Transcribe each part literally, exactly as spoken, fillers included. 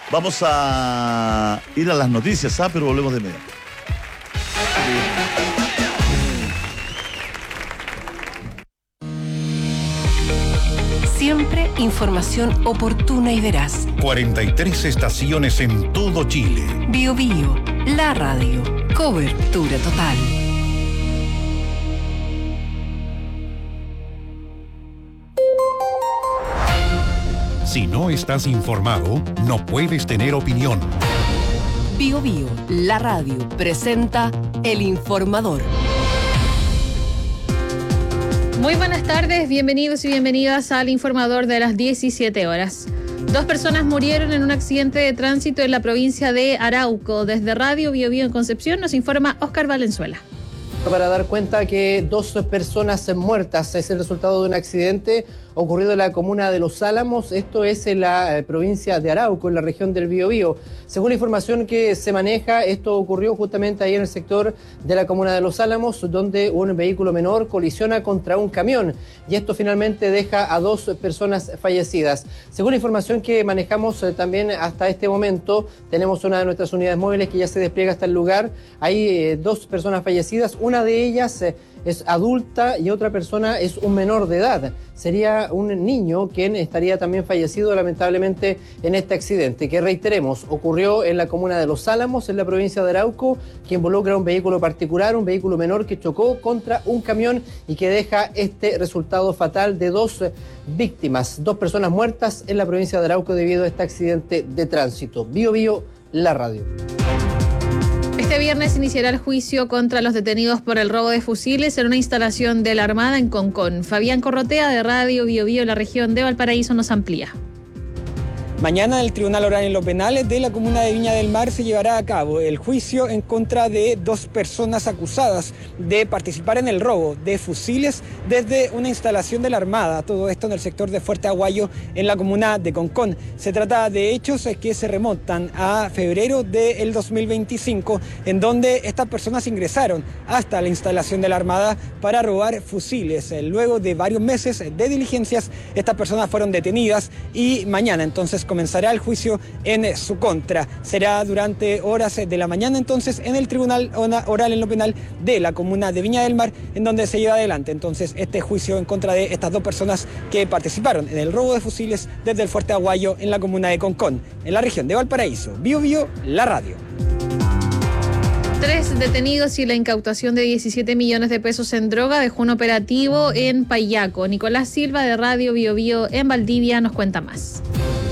Vamos a ir a las noticias, ¿ah? Pero volvemos de inmediato. Siempre información oportuna y veraz. cuarenta y tres estaciones en todo Chile. Bio Bio, la radio. Cobertura total. Si no estás informado, no puedes tener opinión. Bio Bio, la radio, presenta El Informador. Muy buenas tardes, bienvenidos y bienvenidas al Informador de las diecisiete horas. Dos personas murieron en un accidente de tránsito en la provincia de Arauco. Desde Radio Bio Bio en Concepción nos informa Óscar Valenzuela. Para dar cuenta que dos personas muertas es el resultado de un accidente ocurrido en la comuna de Los Álamos, esto es en la eh, provincia de Arauco, en la región del Biobío. Según la información que se maneja, esto ocurrió justamente ahí en el sector de la comuna de Los Álamos, donde un vehículo menor colisiona contra un camión y esto finalmente deja a dos personas fallecidas. Según la información que manejamos eh, también hasta este momento, tenemos una de nuestras unidades móviles que ya se despliega hasta el lugar. Hay eh, dos personas fallecidas, una de ellas eh, es adulta y otra persona es un menor de edad. Sería un niño quien estaría también fallecido lamentablemente en este accidente, que reiteremos, ocurrió en la comuna de Los Álamos, en la provincia de Arauco, que involucra un vehículo particular, un vehículo menor que chocó contra un camión y que deja este resultado fatal de dos víctimas, dos personas muertas en la provincia de Arauco debido a este accidente de tránsito. Bio Bio, la radio. Este viernes iniciará el juicio contra los detenidos por el robo de fusiles en una instalación de la Armada en Concón. Fabián Corrotea, de Radio Bio Bio, la región de Valparaíso, nos amplía. Mañana el Tribunal Oral en lo Penal de la comuna de Viña del Mar se llevará a cabo el juicio en contra de dos personas acusadas de participar en el robo de fusiles desde una instalación de la Armada, todo esto en el sector de Fuerte Aguayo en la comuna de Concón. Se trata de hechos que se remontan a febrero del dos mil veinticinco, en donde estas personas ingresaron hasta la instalación de la Armada para robar fusiles. Luego de varios meses de diligencias, estas personas fueron detenidas y mañana entonces comenzará el juicio en su contra. Será durante horas de la mañana entonces en el Tribunal Oral en lo Penal de la comuna de Viña del Mar, en donde se lleva adelante entonces este juicio en contra de estas dos personas que participaron en el robo de fusiles desde el Fuerte Aguayo en la comuna de Concón, en la región de Valparaíso. Bio Bio, la radio. Tres detenidos y la incautación de diecisiete millones de pesos en droga dejó un operativo en Payaco. Nicolás Silva, de Radio Bio Bio en Valdivia, nos cuenta más.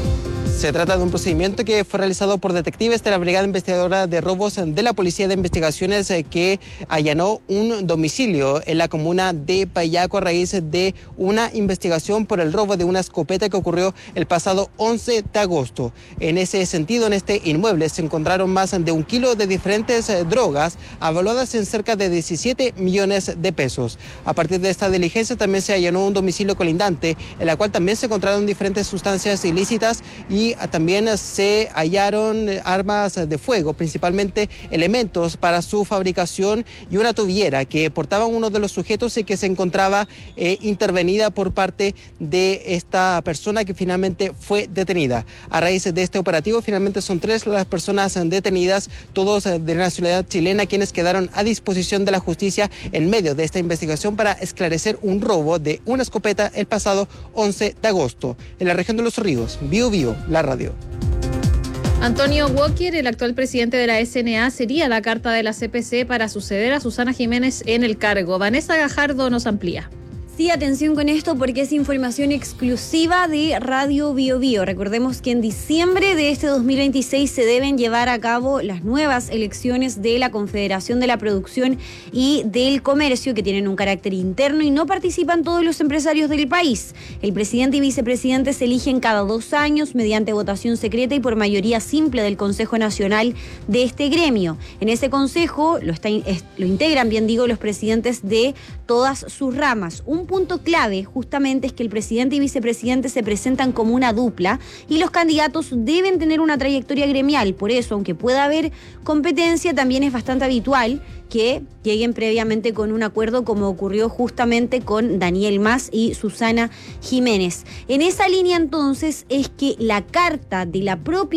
Se trata de un procedimiento que fue realizado por detectives de la Brigada Investigadora de Robos de la Policía de Investigaciones que allanó un domicilio en la comuna de Payaco a raíz de una investigación por el robo de una escopeta que ocurrió el pasado once de agosto. En ese sentido, en este inmueble se encontraron más de un kilo de diferentes drogas avaluadas en cerca de diecisiete millones de pesos. A partir de esta diligencia también se allanó un domicilio colindante en la cual también se encontraron diferentes sustancias ilícitas y también se hallaron armas de fuego, principalmente elementos para su fabricación y una tobillera que portaban uno de los sujetos y que se encontraba eh, intervenida por parte de esta persona que finalmente fue detenida. A raíz de este operativo, finalmente son tres las personas detenidas, todos de la nacionalidad chilena, quienes quedaron a disposición de la justicia en medio de esta investigación para esclarecer un robo de una escopeta el pasado once de agosto en la región de Los Ríos. Bio Bio, la radio. Antonio Walker, el actual presidente de la S N A, sería la carta de la C P C para suceder a Susana Jiménez en el cargo. Vanessa Gajardo nos amplía. Sí, atención con esto porque es información exclusiva de Radio Bio Bio. Recordemos que en diciembre de este dos mil veintiséis se deben llevar a cabo las nuevas elecciones de la Confederación de la Producción y del Comercio, que tienen un carácter interno y no participan todos los empresarios del país. El presidente y vicepresidente se eligen cada dos años mediante votación secreta y por mayoría simple del Consejo Nacional de este gremio. En ese consejo lo, está, lo integran, bien digo, los presidentes de todas sus ramas. Un punto clave justamente es que el presidente y vicepresidente se presentan como una dupla y los candidatos deben tener una trayectoria gremial. Por eso, aunque pueda haber competencia, también es bastante habitual que lleguen previamente con un acuerdo, como ocurrió justamente con Daniel Mas y Susana Jiménez. En esa línea, entonces, es que la carta de la propia